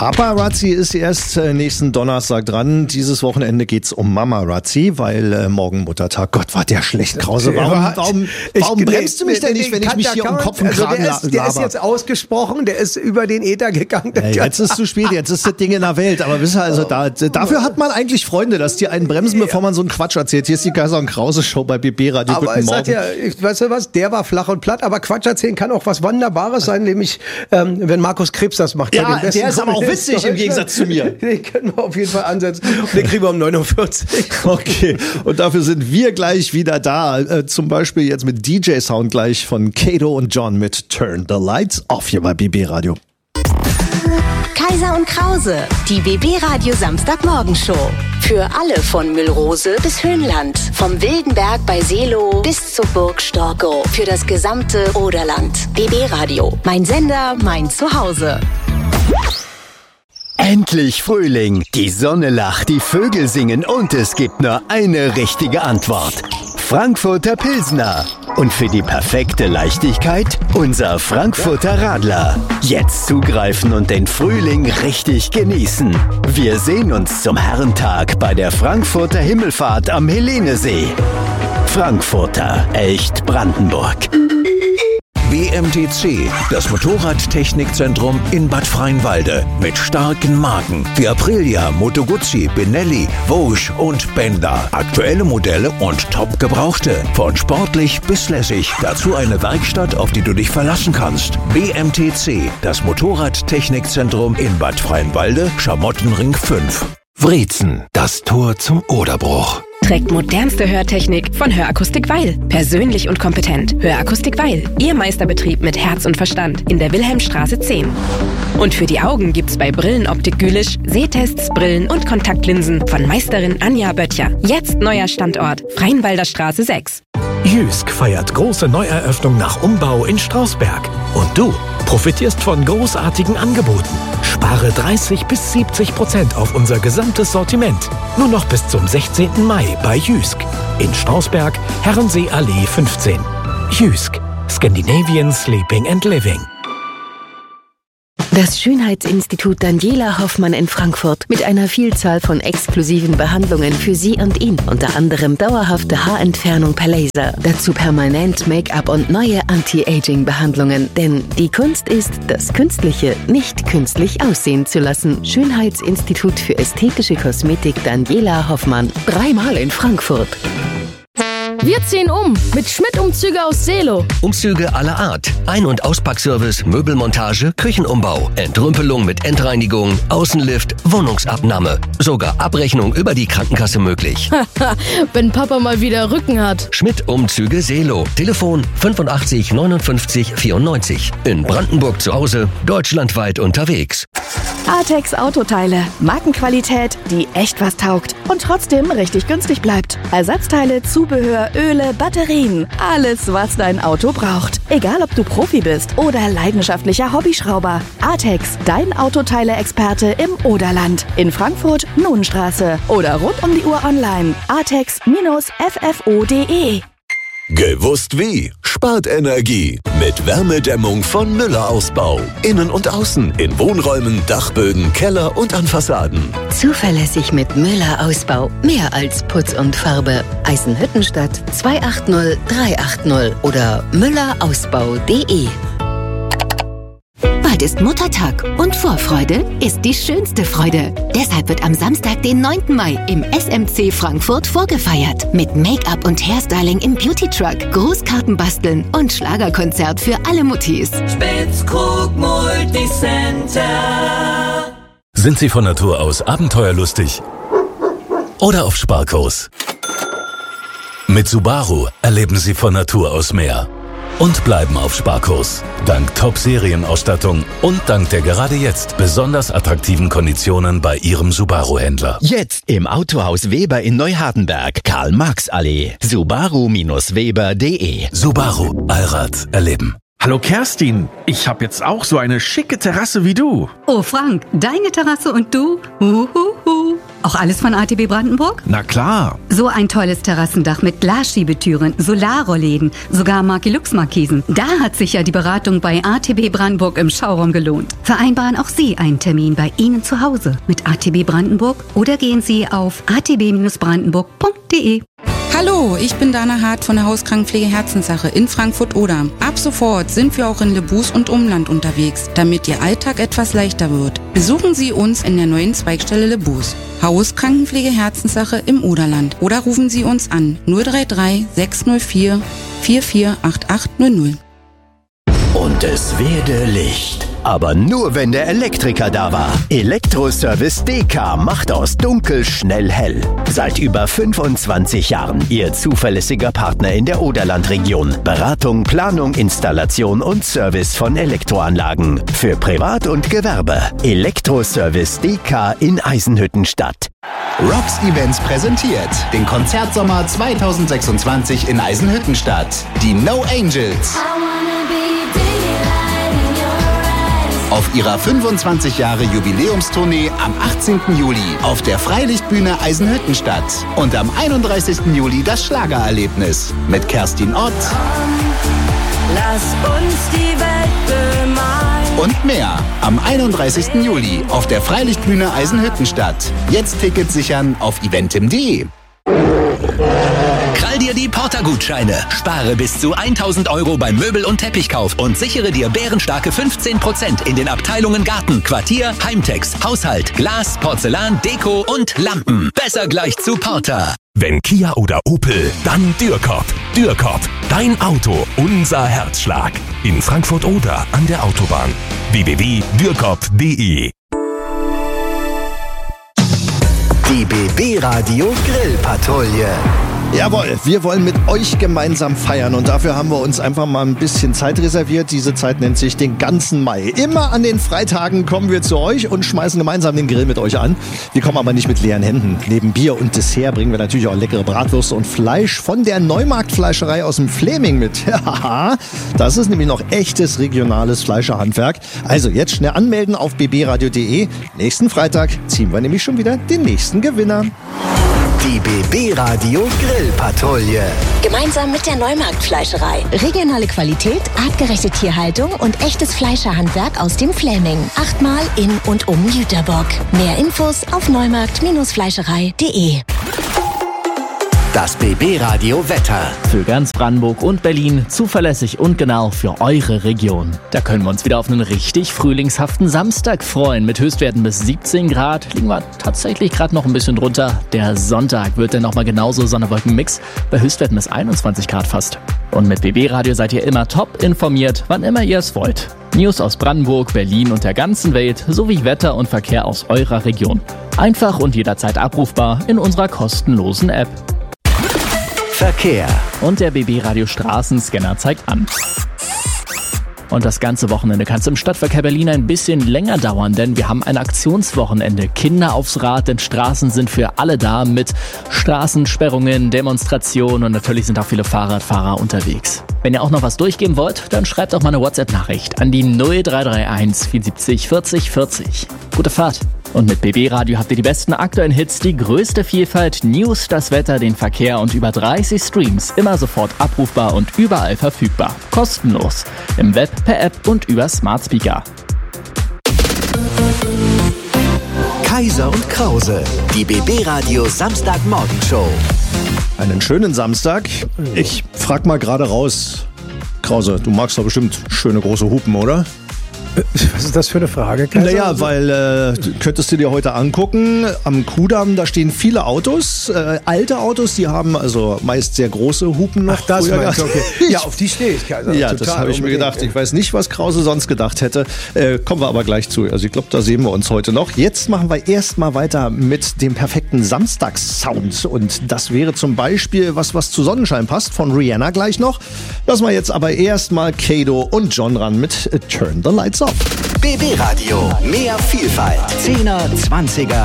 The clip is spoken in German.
Paparazzi ist erst nächsten Donnerstag dran. Dieses Wochenende geht's um Mamarazzi, weil morgen Muttertag. Gott, war der schlecht, Krause. Warum bremst du mich denn nicht, wenn ich mich hier um Kopf und Kragen laber? Der ist jetzt ausgesprochen, der ist über den Äther gegangen. Ja, jetzt ist es zu spät, jetzt ist das Ding in der Welt. Aber wisst ihr, also dafür hat man eigentlich Freunde, dass die einen bremsen, bevor man so einen Quatsch erzählt. Hier ist die Kaiser und Krause Show bei BB Radio. Aber Guten es Morgen. hat ja, weißt du was, der war flach und platt, aber Quatsch erzählen kann auch was Wunderbares sein, nämlich wenn Markus Krebs das macht. Ja, der ist aber auch witzig im Gegensatz zu mir. Den können wir auf jeden Fall ansetzen. Und den kriegen wir um 9.40 Uhr. Okay, und dafür sind wir gleich wieder da. Zum Beispiel jetzt mit DJ-Sound gleich von Kato und John mit Turn the Lights Off hier bei BB Radio. Kaiser und Krause, die BB Radio Samstagmorgenshow. Für alle von Müllrose bis Höhenland, vom Wildenberg bei Seelow bis zur Burg Storkow. Für das gesamte Oderland. BB Radio, mein Sender, mein Zuhause. Endlich Frühling, die Sonne lacht, die Vögel singen und es gibt nur eine richtige Antwort. Frankfurter Pilsner. Und für die perfekte Leichtigkeit unser Frankfurter Radler. Jetzt zugreifen und den Frühling richtig genießen. Wir sehen uns zum Herrentag bei der Frankfurter Himmelfahrt am Helenesee. Frankfurter, echt Brandenburg. BMTC, das Motorradtechnikzentrum in Bad Freienwalde. Mit starken Marken wie Aprilia, Moto Guzzi, Benelli, Vosges und Benda. Aktuelle Modelle und top gebrauchte. Von sportlich bis lässig. Dazu eine Werkstatt, auf die du dich verlassen kannst. BMTC, das Motorradtechnikzentrum in Bad Freienwalde, Schamottenring 5. Wrezen, das Tor zum Oderbruch. Trägt modernste Hörtechnik von Hörakustik Weil. Persönlich und kompetent. Hörakustik Weil. Ihr Meisterbetrieb mit Herz und Verstand in der Wilhelmstraße 10. Und für die Augen gibt's bei Brillenoptik Gülisch Sehtests, Brillen und Kontaktlinsen von Meisterin Anja Böttcher. Jetzt neuer Standort Freienwalder Straße 6. Jysk feiert große Neueröffnung nach Umbau in Strausberg. Und du profitierst von großartigen Angeboten. Spare 30-70% auf unser gesamtes Sortiment. Nur noch bis zum 16. Mai bei Jysk. In Strausberg, Herrensee Allee 15. Jysk, Scandinavian Sleeping and Living. Das Schönheitsinstitut Daniela Hoffmann in Frankfurt mit einer Vielzahl von exklusiven Behandlungen für Sie und ihn. Unter anderem dauerhafte Haarentfernung per Laser, dazu permanent Make-up und neue Anti-Aging-Behandlungen. Denn die Kunst ist, das Künstliche nicht künstlich aussehen zu lassen. Schönheitsinstitut für ästhetische Kosmetik Daniela Hoffmann. 3-mal in Frankfurt. Wir ziehen um mit Schmidt-Umzüge aus Seelow. Umzüge aller Art. Ein- und Auspackservice, Möbelmontage, Küchenumbau, Entrümpelung mit Endreinigung, Außenlift, Wohnungsabnahme. Sogar Abrechnung über die Krankenkasse möglich. Wenn Papa mal wieder Rücken hat. Schmidt-Umzüge Seelow. Telefon 85 59 94. In Brandenburg zu Hause, deutschlandweit unterwegs. Artex Autoteile. Markenqualität, die echt was taugt und trotzdem richtig günstig bleibt. Ersatzteile, Zubehör, Öle, Batterien. Alles, was dein Auto braucht. Egal, ob du Profi bist oder leidenschaftlicher Hobbyschrauber. Artex, dein Autoteile-Experte im Oderland. In Frankfurt, Nohnstraße. Oder rund um die Uhr online. artex-ffo.de. Gewusst wie? Spart Energie mit Wärmedämmung von Müller Ausbau. Innen und außen, in Wohnräumen, Dachböden, Keller und an Fassaden. Zuverlässig mit Müller Ausbau. Mehr als Putz und Farbe. Eisenhüttenstadt 280 380 oder müllerausbau.de. Bald ist Muttertag und Vorfreude ist die schönste Freude. Deshalb wird am Samstag, den 9. Mai, im SMC Frankfurt vorgefeiert. Mit Make-up und Hairstyling im Beauty-Truck, Großkartenbasteln und Schlagerkonzert für alle Muttis. Spitzkrug Multicenter. Sind Sie von Natur aus abenteuerlustig? Oder auf Sparkurs? Mit Subaru erleben Sie von Natur aus mehr. Und bleiben auf Sparkurs. Dank Top-Serienausstattung und dank der gerade jetzt besonders attraktiven Konditionen bei Ihrem Subaru-Händler. Jetzt im Autohaus Weber in Neuhardenberg, Karl-Marx-Allee. Subaru-Weber.de. Subaru. Allrad erleben. Hallo Kerstin, ich habe jetzt auch so eine schicke Terrasse wie du. Oh Frank, deine Terrasse und du? Auch alles von ATB Brandenburg? Na klar. So ein tolles Terrassendach mit Glasschiebetüren, Solarrollläden, sogar Markilux-Markisen. Da hat sich ja die Beratung bei ATB Brandenburg im Showroom gelohnt. Vereinbaren auch Sie einen Termin bei Ihnen zu Hause mit ATB Brandenburg oder gehen Sie auf atb-brandenburg.de. Hallo, ich bin Dana Hart von der Hauskrankenpflege Herzenssache in Frankfurt-Oder. Ab sofort sind wir auch in Lebus und Umland unterwegs, damit Ihr Alltag etwas leichter wird. Besuchen Sie uns in der neuen Zweigstelle Lebus. Hauskrankenpflege Herzenssache im Oderland. Oder rufen Sie uns an 033 604 448800. Und es werde Licht. Aber nur, wenn der Elektriker da war. Elektroservice DK macht aus dunkel schnell hell. Seit über 25 Jahren Ihr zuverlässiger Partner in der Oderlandregion. Beratung, Planung, Installation und Service von Elektroanlagen. Für Privat und Gewerbe. Elektroservice DK in Eisenhüttenstadt. Rocks Events präsentiert den Konzertsommer 2026 in Eisenhüttenstadt. Die No Angels. Auf ihrer 25 Jahre Jubiläumstournee am 18. Juli auf der Freilichtbühne Eisenhüttenstadt und am 31. Juli das Schlagererlebnis mit Kerstin Ott. Lass uns die Welt bemalen. Und mehr am 31. Juli auf der Freilichtbühne Eisenhüttenstadt. Jetzt Tickets sichern auf eventim.de. Krall dir die Porter-Gutscheine. Spare bis zu 1.000 € beim Möbel- und Teppichkauf und sichere dir bärenstarke 15% in den Abteilungen Garten, Quartier, Heimtex, Haushalt, Glas, Porzellan, Deko und Lampen. Besser gleich zu Porter. Wenn Kia oder Opel, dann Dürkop. Dürkop, dein Auto, unser Herzschlag. In Frankfurt-Oder an der Autobahn. www.dürkop.de. Die BB Radio Grillpatrouille. Jawohl, wir wollen mit euch gemeinsam feiern und dafür haben wir uns einfach mal ein bisschen Zeit reserviert. Diese Zeit nennt sich den ganzen Mai. Immer an den Freitagen kommen wir zu euch und schmeißen gemeinsam den Grill mit euch an. Wir kommen aber nicht mit leeren Händen. Neben Bier und Dessert bringen wir natürlich auch leckere Bratwürste und Fleisch von der Neumarktfleischerei aus dem Fläming mit. Ja, das ist nämlich noch echtes regionales Fleischerhandwerk. Also jetzt schnell anmelden auf bbradio.de. Nächsten Freitag ziehen wir nämlich schon wieder den nächsten Gewinner. Die BB Radio Grillpatrouille. Gemeinsam mit der Neumarktfleischerei. Regionale Qualität, artgerechte Tierhaltung und echtes Fleischerhandwerk aus dem Fläming. 8-mal in und um Jüterbock. Mehr Infos auf neumarkt-fleischerei.de. Das BB Radio Wetter. Für ganz Brandenburg und Berlin zuverlässig und genau für eure Region. Da können wir uns wieder auf einen richtig frühlingshaften Samstag freuen. Mit Höchstwerten bis 17 Grad. Liegen wir tatsächlich gerade noch ein bisschen drunter. Der Sonntag wird dann nochmal genauso Sonne-Wolken-Mix. Bei Höchstwerten bis 21 Grad fast. Und mit BB Radio seid ihr immer top informiert, wann immer ihr es wollt. News aus Brandenburg, Berlin und der ganzen Welt sowie Wetter und Verkehr aus eurer Region. Einfach und jederzeit abrufbar in unserer kostenlosen App. Verkehr. Und der BB Radio Straßenscanner zeigt an. Und das ganze Wochenende kann es im Stadtverkehr Berlin ein bisschen länger dauern, denn wir haben ein Aktionswochenende. Kinder aufs Rad, denn Straßen sind für alle da mit Straßensperrungen, Demonstrationen und natürlich sind auch viele Fahrradfahrer unterwegs. Wenn ihr auch noch was durchgeben wollt, dann schreibt auch mal eine WhatsApp-Nachricht an die 0331 74 40 40. Gute Fahrt! Und mit BB Radio habt ihr die besten aktuellen Hits, die größte Vielfalt, News, das Wetter, den Verkehr und über 30 Streams. Immer sofort abrufbar und überall verfügbar. Kostenlos. Im Web, per App und über Smart Speaker. Kaiser und Krause. Die BB Radio Samstagmorgenshow. Einen schönen Samstag. Ich frag mal gerade raus. Krause, du magst doch bestimmt schöne große Hupen, oder? Was ist das für eine Frage, Kaiser? Naja, weil könntest du dir heute angucken, am Kudamm, da stehen viele Autos, alte Autos, die haben also meist sehr große Hupen noch. Ach, das meinst du, okay. Ja, auf die stehe ich, Kaiser. Ja, das habe ich mir gedacht. Ich weiß nicht, was Krause sonst gedacht hätte. Kommen wir aber gleich zu. Also ich glaube, da sehen wir uns heute noch. Jetzt machen wir erstmal weiter mit dem perfekten Samstagssound. Und das wäre zum Beispiel was zu Sonnenschein passt, von Rihanna gleich noch. Lassen wir jetzt aber erstmal Kato und John ran mit Turn the Lights Off. BB Radio, mehr Vielfalt. 10er, 20er,